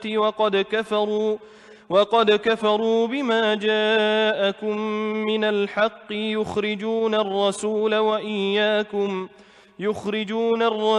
وقد كفروا بما جاءكم من الحق يخرجون الرسول